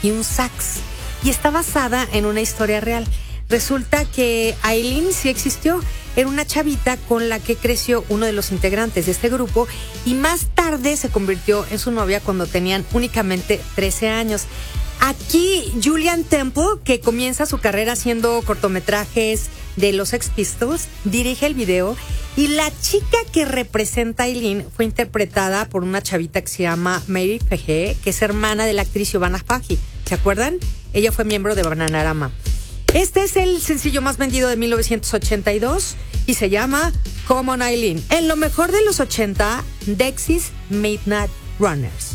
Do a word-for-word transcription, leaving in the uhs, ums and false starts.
y un sax. Y está basada en una historia real. Resulta que Aileen sí existió. Era una chavita con la que creció uno de los integrantes de este grupo y más tarde se convirtió en su novia cuando tenían únicamente trece años. Aquí Julian Temple, que comienza su carrera haciendo cortometrajes de los Sex Pistols, dirige el video y la chica que representa a Aileen fue interpretada por una chavita que se llama Mary Fege, que es hermana de la actriz Giovanna Faggi. ¿Se acuerdan? Ella fue miembro de Bananarama. Este es el sencillo más vendido de mil novecientos ochenta y dos y se llama Come on Aileen. En lo mexor de los ochenta, Dexys Midnight Runners.